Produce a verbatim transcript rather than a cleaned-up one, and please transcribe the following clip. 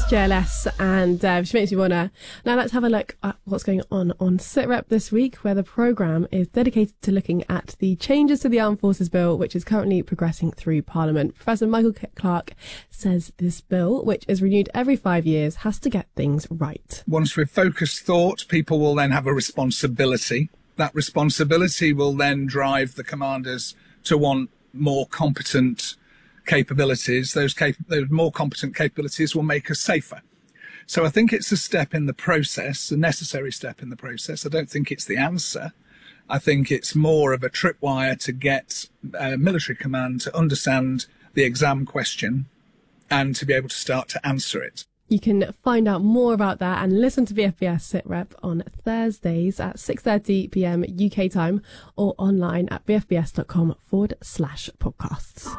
J L S, and uh, she makes me wanna. Now let's have a look at what's going on on SitRep this week, where the programme is dedicated to looking at the changes to the Armed Forces Bill, which is currently progressing through Parliament. Professor Michael Clark says this bill, which is renewed every five years, has to get things right. Once we've focused thought, people will then have a responsibility. That responsibility will then drive the commanders to want more competent capabilities. Those, cap- those more competent capabilities will make us safer. So I think it's a step in the process, a necessary step in the process. I don't think it's the answer. I think it's more of a tripwire to get uh, military command to understand the exam question and to be able to start to answer it. You can find out more about that and listen to B F B S SitRep on Thursdays at six thirty p m U K time or online at bfbs.com forward slash podcasts.